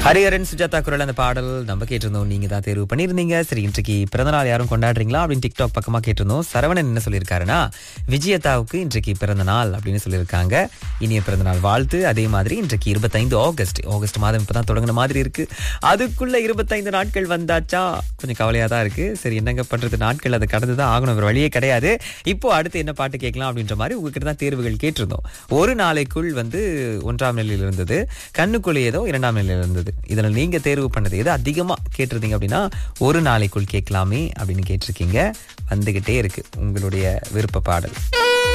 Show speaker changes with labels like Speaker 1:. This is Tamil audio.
Speaker 1: ஹரிஹரன் சுஜாதா குரல் அந்த பாடல் நம்ம கேட்டிருந்தோம். நீங்க தான் தேர்வு பண்ணியிருந்தீங்க. சரி, இன்றைக்கு பிறந்தநாள் யாரும் கொண்டாடுறீங்களா அப்படின்னு டிக்டாக் பக்கமா கேட்டிருந்தோம். சரவணன் என்ன சொல்லியிருக்காருன்னா, விஜயதாவுக்கு இன்றைக்கு பிறந்த நாள் அப்படின்னு சொல்லியிருக்காங்க. இனிய பிறந்தநாள் வாழ்த்து. அதே மாதிரி இன்றைக்கு 25 ஆகஸ்ட் மாதம் இப்பதான் தொடங்கின மாதிரி இருக்கு. அதுக்குள்ள 25 நாட்கள் வந்தாச்சா? கொஞ்சம் கவலையா தான் இருக்கு. சரி, என்னங்க பண்றது, நாட்கள் அதை கடந்துதான் ஆகணும், ஒரு வழியே கிடையாது. இப்போ அடுத்து என்ன பாட்டு கேட்கலாம் அப்படின்ற மாதிரி உங்ககிட்ட தான் தேர்வுகள் கேட்டிருந்தோம். ஒரு நாளைக்குள் 1ஆம் நிலையில் இருந்தது, கண்ணுக்குள்ளே ஏதோ 2ஆம் நிலையில் இருந்தது. இதுல நீங்க தேர்வு பண்ணது எது அதிகமா கேட்டிருந்தீங்க அப்படின்னா, ஒரு நாளைக்குள் கேட்கலாமே அப்படின்னு கேட்டிருக்கீங்க. வந்துகிட்டே இருக்கு உங்களுடைய விருப்ப பாடல்.